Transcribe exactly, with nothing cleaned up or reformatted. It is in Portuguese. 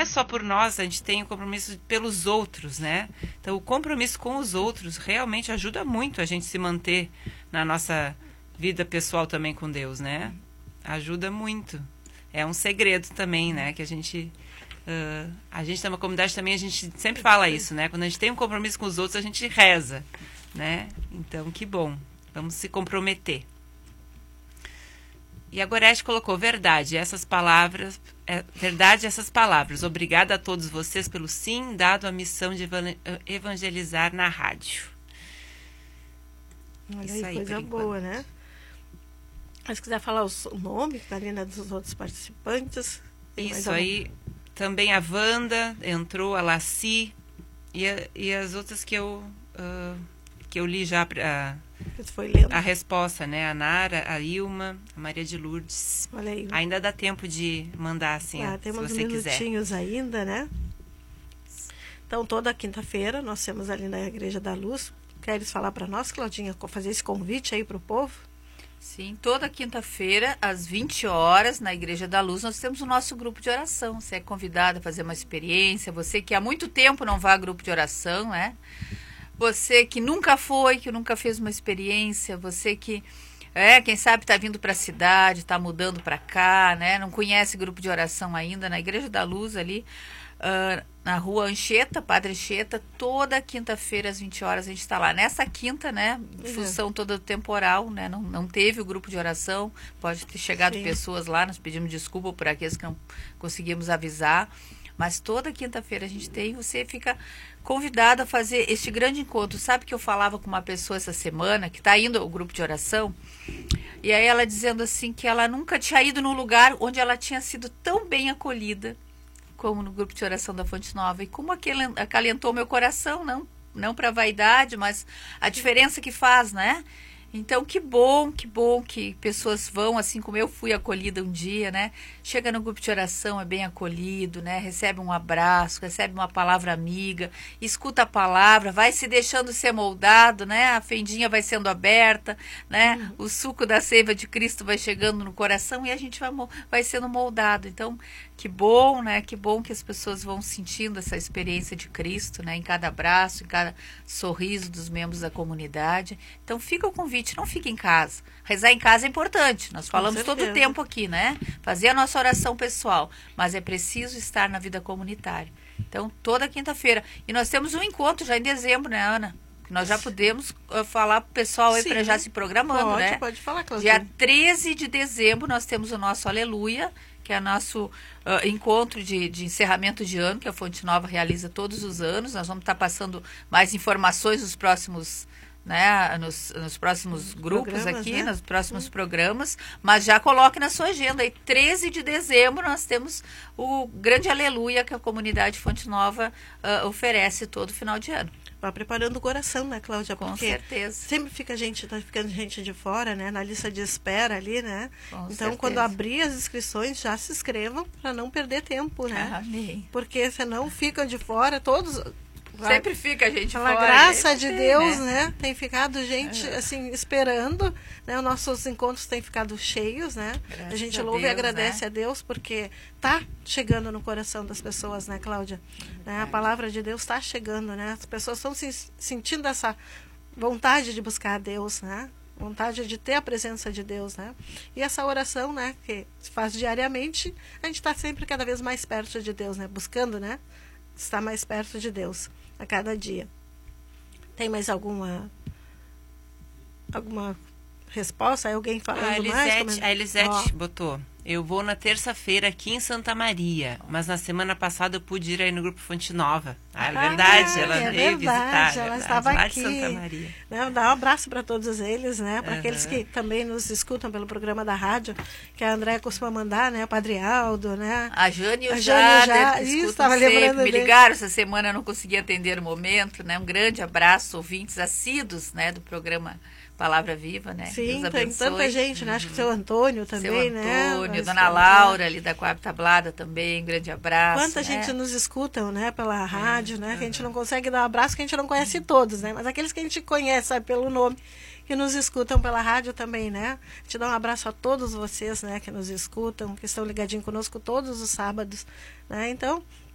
é só por nós, a gente tem o compromisso pelos outros, né? Então, o compromisso com os outros realmente ajuda muito a gente se manter na nossa vida pessoal também com Deus, né? Ajuda muito. É um segredo também, né? Que a gente... Uh, a gente tem uma comunidade também, a gente sempre fala isso, né? Quando a gente tem um compromisso com os outros, a gente reza, né? Então, que bom. Vamos se comprometer. E a Gorete colocou, verdade, essas palavras, é, verdade essas palavras. Obrigada a todos vocês pelo sim dado a missão de evangelizar na rádio. Olha aí, aí coisa boa, né? Mas se quiser falar o nome, Karina, dos outros participantes. Isso aí, também a Wanda entrou, a Laci e, a, e as outras que eu, uh, que eu li já... Uh, Foi lendo. A resposta, né? A Nara, a Ilma, a Maria de Lourdes. Olha aí. Ainda dá tempo de mandar, assim, ah, se temos você minutinhos quiser. ainda, né? Então, toda quinta-feira, nós temos ali na Igreja da Luz. Queres falar para nós, Claudinha, fazer esse convite aí para o povo? Sim, toda quinta-feira, às vinte horas, na Igreja da Luz, nós temos o nosso grupo de oração. Você é convidado a fazer uma experiência. Você que há muito tempo não vai a grupo de oração, né? Você que nunca foi, que nunca fez uma experiência, você que, é, quem sabe está vindo para a cidade, está mudando para cá, né? Não conhece grupo de oração ainda, na Igreja da Luz ali, uh, na rua Anchieta, Padre Anchieta, toda quinta-feira às vinte horas a gente está lá. Nessa quinta, né, em função toda temporal, né, não, não teve o grupo de oração, pode ter chegado Sim. pessoas lá, nós pedimos desculpa por aqueles que não conseguimos avisar, mas toda quinta-feira a gente tem, você fica convidado a fazer este grande encontro. Sabe que eu falava com uma pessoa essa semana, que está indo ao grupo de oração, e aí ela dizendo assim, que ela nunca tinha ido num lugar onde ela tinha sido tão bem acolhida, como no grupo de oração da Fonte Nova, e como aquele acalentou meu coração, não, não para vaidade, mas a diferença que faz, né? Então, que bom, que bom que pessoas vão, assim como eu fui acolhida um dia, né? Chega no grupo de oração, é bem acolhido, né? Recebe um abraço, recebe uma palavra amiga, escuta a palavra, vai se deixando ser moldado, né? A fendinha vai sendo aberta, né? Uhum. O suco da seiva de Cristo vai chegando no coração e a gente vai, vai sendo moldado. Então, que bom, né? Que bom que as pessoas vão sentindo essa experiência de Cristo, né? Em cada abraço, em cada sorriso dos membros da comunidade. Então, fica o convite. Não fique em casa. Rezar em casa é importante. Nós falamos todo o tempo aqui, né? Fazer a nossa oração pessoal. Mas é preciso estar na vida comunitária. Então, toda quinta-feira. E nós temos um encontro já em dezembro, né, Ana? Que nós já podemos uh, falar pro pessoal aí para já se programando, pode, né? Pode falar, Claudinha. Dia treze de dezembro nós temos o nosso Aleluia, que é o nosso uh, encontro de, de encerramento de ano, que a Fonte Nova realiza todos os anos. Nós vamos estar passando mais informações nos próximos... Né, nos, nos próximos grupos programas, aqui, né? nos próximos hum. programas, mas já coloque na sua agenda aí, treze de dezembro nós temos o grande aleluia que a comunidade Fonte Nova uh, oferece todo final de ano. Vai preparando o coração, né, Cláudia? Com Porque certeza. Sempre fica gente, tá ficando gente de fora, né, na lista de espera ali, né? Com então, certeza. Quando abrir as inscrições, já se inscrevam para não perder tempo, né? Amém. Porque senão ficam de fora todos... Sempre fica a gente Pela fora. graça de tem, Deus, né? né? Tem ficado gente, é. assim, esperando, né? Os nossos encontros têm ficado cheios, né? Graças a gente a louva Deus, e agradece né? a Deus, porque tá chegando no coração das pessoas, né, Cláudia? É né? A palavra de Deus está chegando, né? As pessoas estão se sentindo essa vontade de buscar a Deus, né? Vontade de ter a presença de Deus, né? E essa oração, né, que se faz diariamente, a gente está sempre cada vez mais perto de Deus, né? Buscando, né? Estar mais perto de Deus a cada dia. Tem mais alguma alguma resposta? Alguém falando a Elisete, mais? Como é? A Elisete oh. botou: eu vou na terça-feira aqui em Santa Maria, mas na semana passada eu pude ir aí no Grupo Fonte Nova. Ah, é verdade, ah, ela é veio verdade, visitar. Ela verdade, estava lá aqui. de Santa Maria. Né, dá um abraço para todos eles, né? Para uhum. aqueles que também nos escutam pelo programa da rádio, que a André costuma mandar, né? O Padre Aldo, né? A Jane e o a Jader, já, que isso, escutam sempre. Me dele. ligaram essa semana, eu não consegui atender o momento, né? Um grande abraço, ouvintes assíduos, né? Do programa Palavra Viva, né? Sim, tem tanta gente, né? Acho que o seu Antônio também, seu né? Antônio, Mas, Dona Laura, ali da Coab Tablada também, um grande abraço. Quanta né? gente nos escutam, né? Pela rádio, é, né? uh-huh. Que a gente não consegue dar um abraço, que a gente não conhece todos, né? Mas aqueles que a gente conhece, sabe, pelo nome, que nos escutam pela rádio também, né? A gente dá um abraço a todos vocês, né? Que nos escutam, que estão ligadinhos conosco todos os sábados, né? Então,